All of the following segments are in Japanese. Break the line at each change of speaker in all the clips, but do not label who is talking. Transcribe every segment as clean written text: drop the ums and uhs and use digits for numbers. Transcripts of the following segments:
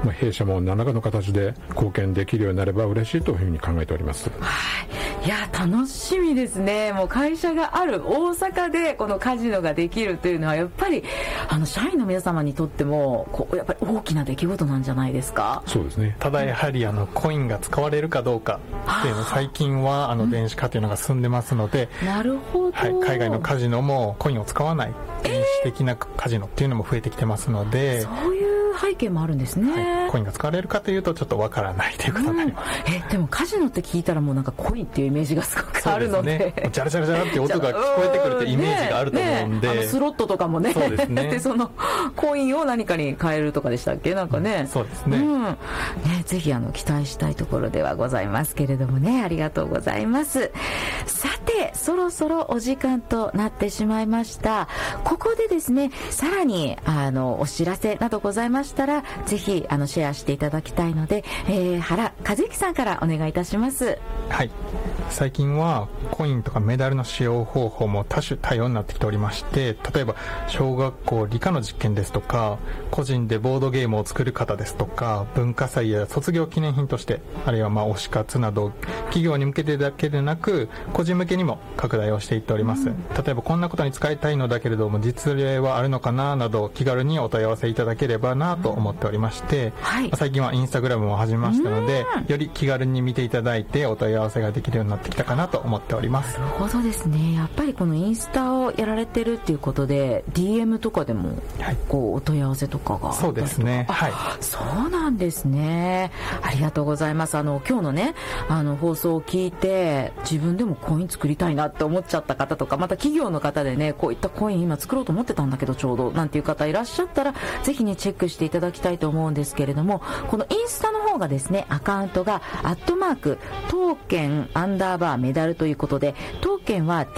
弊社も何らかの形で貢献できるようになれば嬉しいというふうに考えております。
いや楽しみですね。もう会社がある大阪でこのカジノができるというのはやっぱり社員の皆様にとってもやっぱり大きな出来事なんじゃないですか。
そうですね。
ただやはりコインが使われるかどうかっていうの最近は電子化というのが進んでますので、
なるほど、
海外のカジノもコインを使わない電子的なカジノっていうのも増えてきてますので、
そういう背景もあるんですね。
コインが使われるかというとちょっとわからないということになります。
でもカジノって聞いたらもうなんかコインっていうイメージがすごくあるので、
ジャラジャラジャラって音が聞こえてくるってイメージがあると思うんで、
スロットとかもね、
そうですね。
でそのコインを何かに変えるとかでしたっけ、なんかね、
そうですね。
ぜひ期待したいところではございますけれどもね、ありがとうございます。さてそろそろお時間となってしまいました。ここでですね、さらにお知らせなどございましたらぜひシェアしていただきたいので、原和之さんからお願いいたします。
はい、最近はコインとかメダルの使用方法も多種多様になってきておりまして、例えば小学校理科の実験ですとか、個人でボードゲームを作る方ですとか、文化祭や卒業記念品として、あるいは推し活など企業に向けてだけでなく個人向けにも拡大をしていっております。例えばこんなことに使いたいのだけれども実例はあるのかななど気軽にお問い合わせいただければなと思っておりまして、最近はインスタグラムも始めましたので、より気軽に見ていただいてお問い合わせができるようになってきたかなと思っております。
なるほどですね。やっぱりこのインスタをやられてるっていうことで DM とかでもお問い合わせとかがあったりとか。
そうですね。
そうなんですね。ありがとうございます。今日のね放送を聞いて自分でもコイン作りたいなって思っちゃった方とか、また企業の方でねこういったコイン今作ろうと思ってたんだけどちょうどなんていう方いらっしゃったらぜひねチェックしていただきたいと思うんですけれども、このインスタの方がですねアカウントがトーケン_メダルということで、トーケンは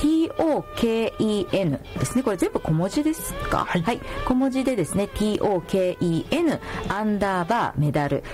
TOKEN ですね。これ全部小文字ですか。はい、小文字でですね TOKEN _ メダル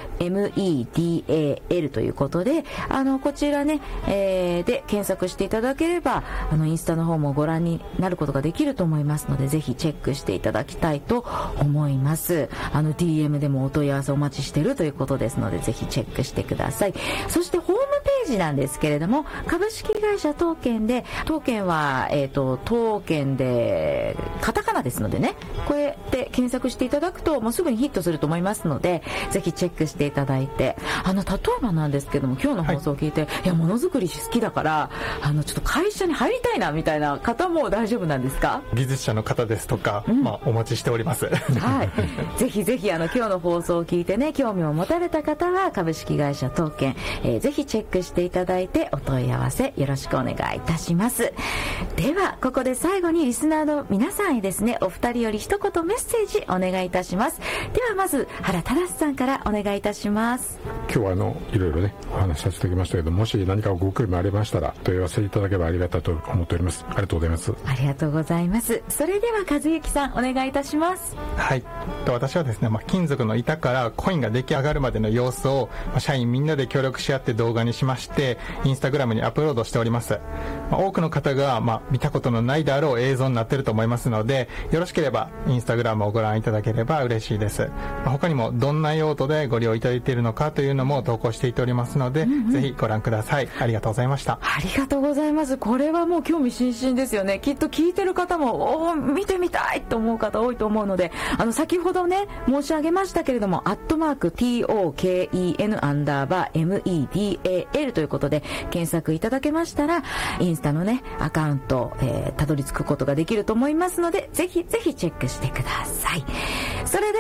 MEDAL ということでこちらね、で検索していただければインスタの方もご覧になることができると思いますので、ぜひチェックしていただきたいと思います。DM でもお問い合わせお待ちしているということですのでぜひチェックしてください。そしてホームページなんですけれども、株式会社トーケンで、トーケンはトーケンでカタカナですのでね、これで検索していただくともうすぐにヒットすると思いますのでぜひチェックしていただいて、例えばなんですけども今日の放送を聞いて、いやものづくり好きだからちょっと会社に入りたいなみたいな方も大丈夫なんですか。
技術者の方ですとか、お待ちしております。
ぜひぜひ今日の放送を聞いてね興味を持たれた方は株式会社トーケン、ぜひチェックしていただいてお問い合わせよろしくお願いいたします。ではここで最後にリスナーの皆さんへですねお二人より一言メッセージお願いいたします。ではまず原忠さんからお願いいたします。
今日はいろいろねお話しさせていただきましたけど、もし何かご興味ありましたら問い合わせいただければありがたいと思っております。ありがとうございます。
ありがとうございます。それでは和之さんお願いいたします。
はい、私はですね、金属の板からコインが出来上がるまでの様子を社員みんなで協力し合って動画にしましてインスタグラムにアップロードしております。多くの方が見たことのないであろう映像になっていると思いますので、よろしければインスタグラムをご覧いただければ嬉しいです。他にもどんな用途でご利用いただいているのかというのも投稿していておりますので、ぜひご覧ください。ありがとうございました。
ありがとうございます。これはもう興味津々ですよね。きっと聞いてる方も見てみたいと思う方多いと思うので、先ほどね申し上げましたけれども@TOKEN _ MEDAL ということで検索いただけましたらインスタのねアカウントたどり着くことができると思いますのでぜひぜひチェックしてください。それで